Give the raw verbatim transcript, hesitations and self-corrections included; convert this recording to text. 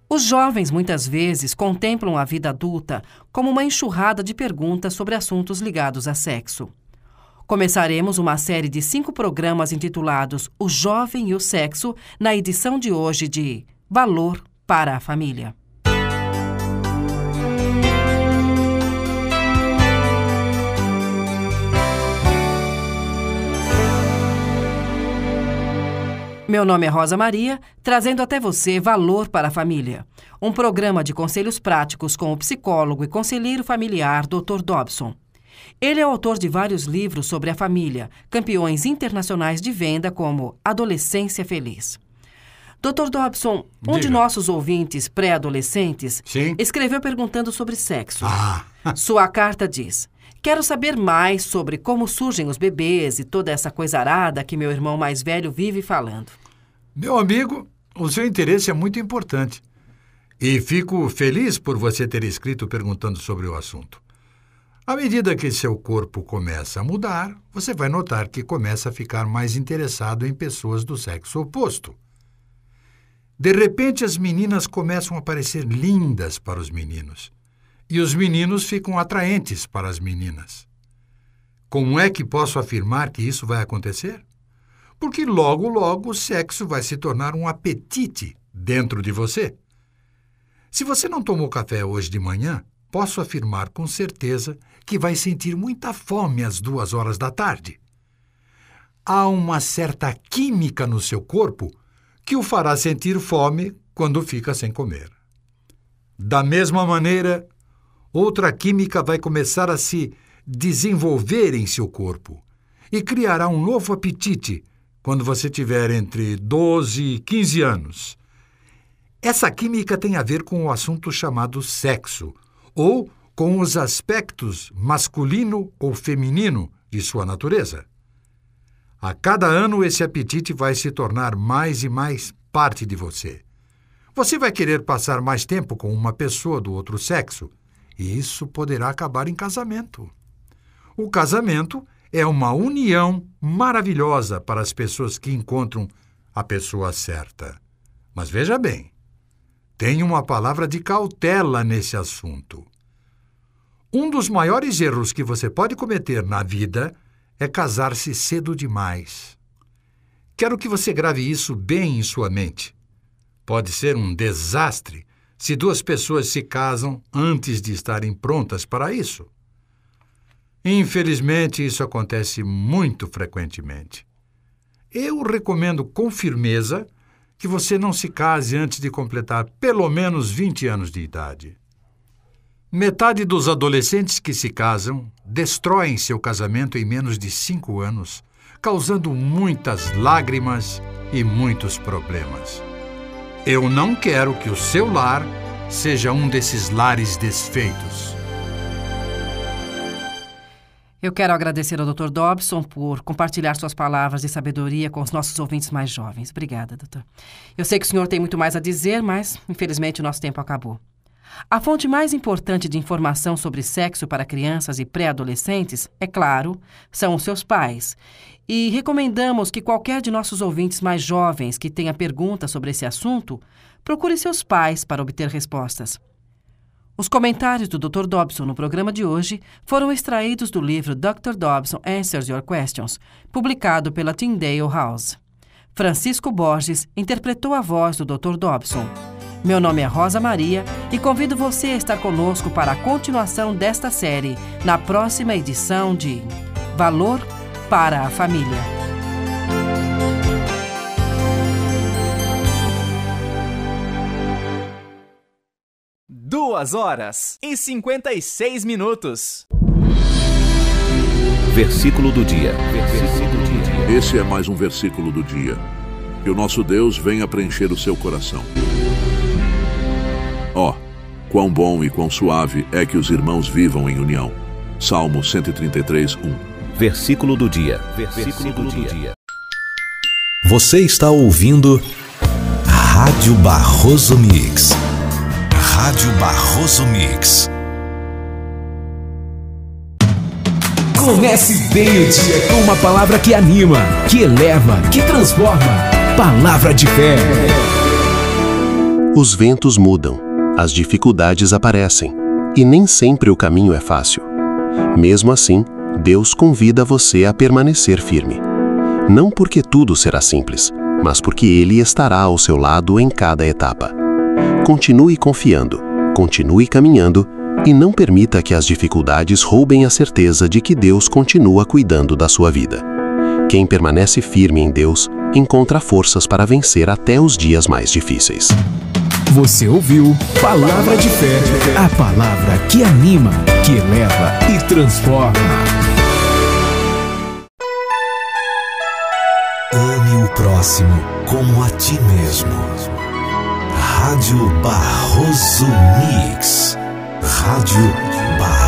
Os jovens, muitas vezes, contemplam a vida adulta como uma enxurrada de perguntas sobre assuntos ligados a sexo. Começaremos uma série de cinco programas intitulados O Jovem e o Sexo, na edição de hoje de Valor para a Família. Meu nome é Rosa Maria, trazendo até você Valor para a Família, um programa de conselhos práticos com o psicólogo e conselheiro familiar doutor Dobson. Ele é autor de vários livros sobre a família, campeões internacionais de venda como Adolescência Feliz. doutor Dobson, um Diga. de nossos ouvintes pré-adolescentes Sim? escreveu perguntando sobre sexo. Ah, Sua carta diz: quero saber mais sobre como surgem os bebês e toda essa coisarada que meu irmão mais velho vive falando. meu amigo, o seu interesse é muito importante. E fico feliz por você ter escrito perguntando sobre o assunto. À medida que seu corpo começa a mudar, você vai notar que começa a ficar mais interessado em pessoas do sexo oposto. De repente, as meninas começam a parecer lindas para os meninos. E os meninos ficam atraentes para as meninas. Como é que posso afirmar que isso vai acontecer? Porque logo, logo o sexo vai se tornar um apetite dentro de você. Se você não tomou café hoje de manhã, posso afirmar com certeza que vai sentir muita fome às duas horas da tarde. Há uma certa química no seu corpo que o fará sentir fome quando fica sem comer. Da mesma maneira, outra química vai começar a se desenvolver em seu corpo e criará um novo apetite quando você tiver entre doze e quinze anos. Essa química tem a ver com o assunto chamado sexo, ou com os aspectos masculino ou feminino de sua natureza. A cada ano, esse apetite vai se tornar mais e mais parte de você. Você vai querer passar mais tempo com uma pessoa do outro sexo, e isso poderá acabar em casamento. O casamento é uma união maravilhosa para as pessoas que encontram a pessoa certa. Mas veja bem, tem uma palavra de cautela nesse assunto. Um dos maiores erros que você pode cometer na vida é casar-se cedo demais. Quero que você grave isso bem em sua mente. Pode ser um desastre se duas pessoas se casam antes de estarem prontas para isso. Infelizmente, isso acontece muito frequentemente. Eu recomendo com firmeza que você não se case antes de completar pelo menos vinte anos de idade. Metade dos adolescentes que se casam destroem seu casamento em menos de cinco anos, causando muitas lágrimas e muitos problemas. Eu não quero que o seu lar seja um desses lares desfeitos. Eu quero agradecer ao doutor Dobson por compartilhar suas palavras de sabedoria com os nossos ouvintes mais jovens. Obrigada, doutor. Eu sei que o senhor tem muito mais a dizer, mas, infelizmente, o nosso tempo acabou. A fonte mais importante de informação sobre sexo para crianças e pré-adolescentes, é claro, são os seus pais. E recomendamos que qualquer de nossos ouvintes mais jovens que tenha perguntas sobre esse assunto, procure seus pais para obter respostas. Os comentários do doutor Dobson no programa de hoje foram extraídos do livro doutor Dobson Answers Your Questions, publicado pela Tyndale House. Francisco Borges interpretou a voz do doutor Dobson. Meu nome é Rosa Maria e convido você a estar conosco para a continuação desta série na próxima edição de Valor para a Família. Duas horas e cinquenta e seis minutos. Versículo do dia. Versículo do dia. Esse é mais um versículo do dia. Que o nosso Deus venha preencher o seu coração. Ó, oh, quão bom e quão suave é que os irmãos vivam em união. Salmo cento e trinta e três, um. Versículo do dia. Versículo do dia. Você está ouvindo Rádio Barroso Mix. Rádio Barroso Mix. Comece bem o dia com uma palavra que anima, que eleva, que transforma. Palavra de fé. Os ventos mudam, as dificuldades aparecem, e nem sempre o caminho é fácil. Mesmo assim, Deus convida você a permanecer firme. Não porque tudo será simples, mas porque Ele estará ao seu lado em cada etapa. Continue confiando, continue caminhando e não permita que as dificuldades roubem a certeza de que Deus continua cuidando da sua vida. Quem permanece firme em Deus encontra forças para vencer até os dias mais difíceis. Você ouviu Palavra de Fé, a palavra que anima, que eleva e transforma. Ame o próximo como a ti mesmo. Rádio Barroso Mix. Rádio Barroso.